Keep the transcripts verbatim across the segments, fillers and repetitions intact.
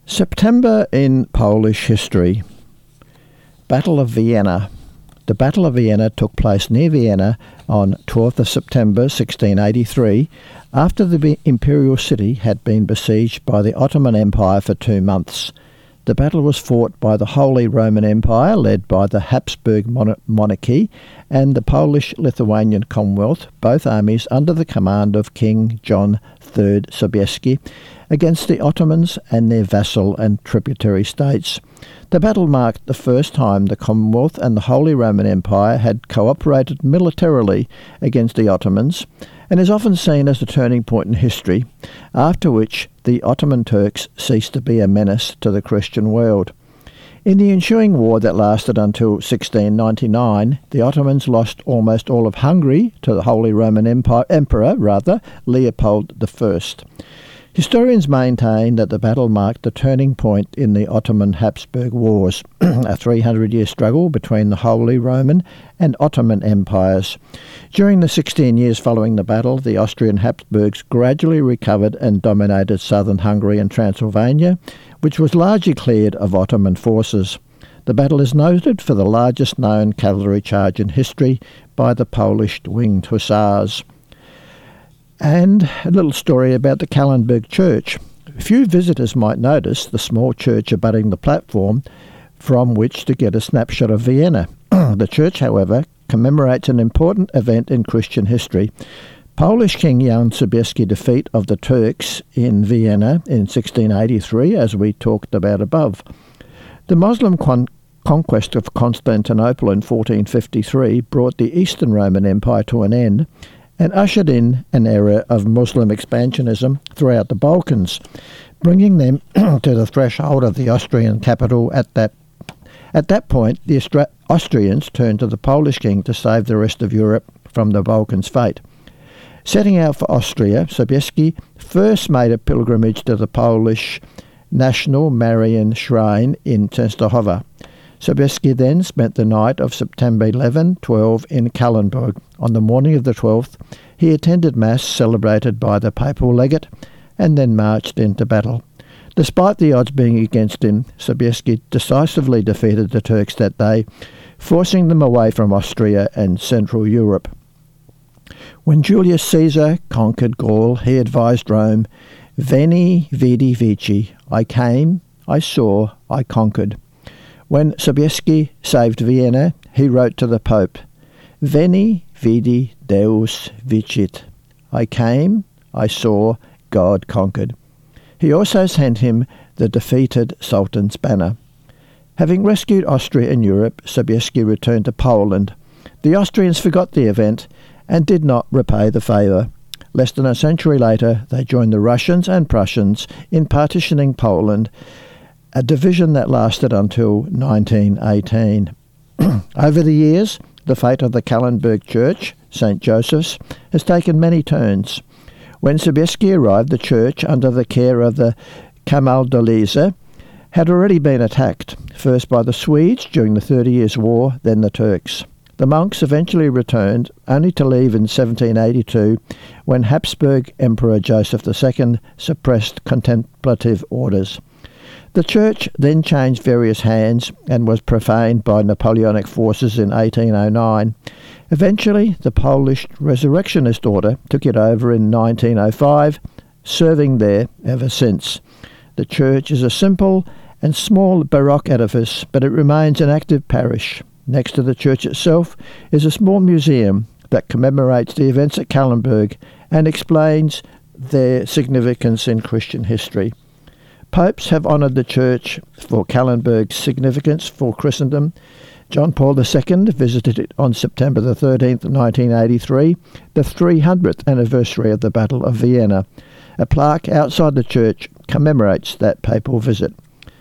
September in Polish history. Battle of Vienna. The Battle of Vienna took place near Vienna on twelfth of September sixteen eighty-three, after the imperial city had been besieged by the Ottoman Empire for two months. The battle was fought by the Holy Roman Empire, led by the Habsburg mon- monarchy, and the Polish-Lithuanian Commonwealth, both armies under the command of King John the Third Sobieski, against the Ottomans and their vassal and tributary states. The battle marked the first time the Commonwealth and the Holy Roman Empire had cooperated militarily against the Ottomans, and is often seen as a turning point in history, after which the Ottoman Turks ceased to be a menace to the Christian world. In the ensuing war that lasted until sixteen ninety-nine, the Ottomans lost almost all of Hungary to the Holy Roman Empire, Emperor rather, Leopold the First. Historians maintain that the battle marked the turning point in the Ottoman-Habsburg Wars, a three hundred year struggle between the Holy Roman and Ottoman empires. During the sixteen years following the battle, the Austrian Habsburgs gradually recovered and dominated southern Hungary and Transylvania, which was largely cleared of Ottoman forces. The battle is noted for the largest known cavalry charge in history by the Polish winged hussars. And a little story about the Kallenberg Church. Few visitors might notice the small church abutting the platform from which to get a snapshot of Vienna. The church, however, commemorates an important event in Christian history. Polish King Jan Sobieski's defeat of the Turks in Vienna in sixteen eighty-three, as we talked about above. The Muslim con- conquest of Constantinople in fourteen fifty-three brought the Eastern Roman Empire to an end, and ushered in an era of Muslim expansionism throughout the Balkans, bringing them to the threshold of the Austrian capital. At that at that point, the Austra- Austrians turned to the Polish king to save the rest of Europe from the Balkans' fate. Setting out for Austria, Sobieski first made a pilgrimage to the Polish National Marian Shrine in Częstochowa. Sobieski then spent the night of September eleventh twelve in Kallenberg. On the morning of the twelfth, he attended Mass celebrated by the papal legate and then marched into battle. Despite the odds being against him, Sobieski decisively defeated the Turks that day, forcing them away from Austria and Central Europe. When Julius Caesar conquered Gaul, he advised Rome, "Veni, vidi, vici," I came, I saw, I conquered. When Sobieski saved Vienna, he wrote to the Pope, "Veni, vidi, Deus vicit." I came, I saw, God conquered. He also sent him the defeated Sultan's banner. Having rescued Austria and Europe, Sobieski returned to Poland. The Austrians forgot the event and did not repay the favour. Less than a century later, they joined the Russians and Prussians in partitioning Poland, a division that lasted until nineteen eighteen. Over the years, the fate of the Kallenberg Church, Saint Joseph's, has taken many turns. When Sobieski arrived, the church, under the care of the Camaldolese, had already been attacked, first by the Swedes during the Thirty Years' War, then the Turks. The monks eventually returned, only to leave in seventeen eighty-two, when Habsburg Emperor Joseph the Second suppressed contemplative orders. The church then changed various hands and was profaned by Napoleonic forces in eighteen oh nine. Eventually, the Polish Resurrectionist Order took it over in nineteen oh five, serving there ever since. The church is a simple and small Baroque edifice, but it remains an active parish. Next to the church itself is a small museum that commemorates the events at Kallenberg and explains their significance in Christian history. Popes have honoured the church for Kallenberg's significance for Christendom. John Paul the Second visited it on September the thirteenth, nineteen eighty-three, the three hundredth anniversary of the Battle of Vienna. A plaque outside the church commemorates that papal visit.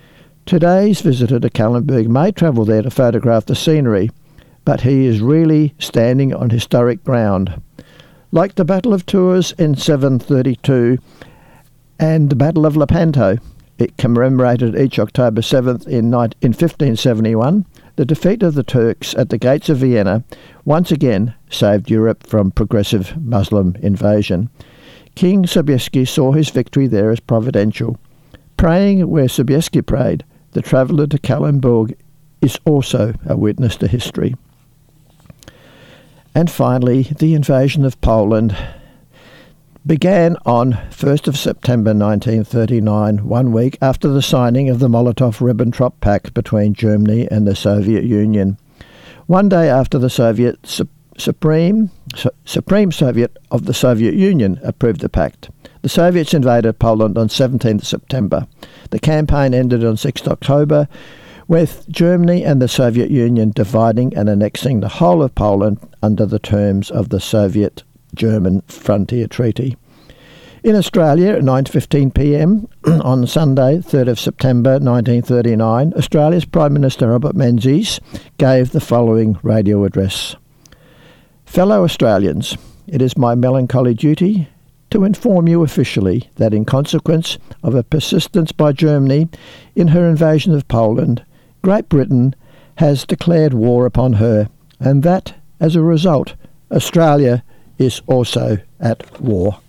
Today's visitor to Kallenberg may travel there to photograph the scenery, but he is really standing on historic ground. Like the Battle of Tours in seven thirty-two and the Battle of Lepanto, it commemorated each October seventh in fifteen seventy-one. The defeat of the Turks at the gates of Vienna once again saved Europe from progressive Muslim invasion. King Sobieski saw his victory there as providential. Praying where Sobieski prayed, the traveller to Kalundborg is also a witness to history. And finally, the invasion of Poland began on first of September nineteen thirty-nine, one week after the signing of the Molotov-Ribbentrop Pact between Germany and the Soviet Union. One day after the Soviet su- Supreme, su- Supreme Soviet of the Soviet Union approved the pact. The Soviets invaded Poland on seventeenth September. The campaign ended on sixth October, with Germany and the Soviet Union dividing and annexing the whole of Poland under the terms of the Soviet-German Frontier Treaty. In Australia at nine fifteen p m on Sunday, third of September nineteen thirty-nine, Australia's Prime Minister Robert Menzies gave the following radio address. Fellow Australians, it is my melancholy duty to inform you officially that in consequence of a persistence by Germany in her invasion of Poland, Great Britain has declared war upon her, and that, as a result, Australia is also at war.